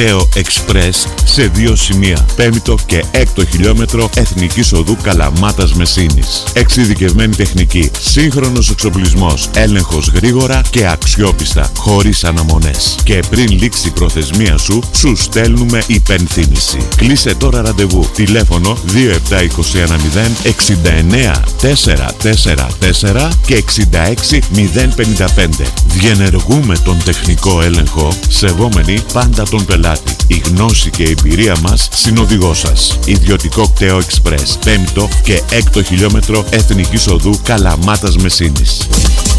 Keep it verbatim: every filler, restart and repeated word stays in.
Τέο Express σε δύο σημεία. Πέμπτο και έκτο χιλιόμετρο Εθνικής Οδού Καλαμάτας Μεσίνης. Εξειδικευμένη τεχνική, σύγχρονος εξοπλισμός, έλεγχος γρήγορα και αξιόπιστα, χωρίς αναμονές. Και πριν λήξει η προθεσμία σου, σου στέλνουμε υπενθύμηση. Κλείσε τώρα ραντεβού. Τηλέφωνο δύο επτά δύο ένα μηδέν εξήντα εννέα τετρακόσια σαράντα τέσσερα και εξήντα έξι μηδέν πενήντα πέντε. Διενεργούμε τον τεχνικό έλεγχο, σεβόμενοι πάντα τον πελάτη. Η γνώση και η εμπειρία μας συνοδηγό σας. Ιδιωτικό Τέο Express, πέμπτο και έκτο χιλιόμετρο Εθνικής Οδού Καλαμάτας Μεσίνης.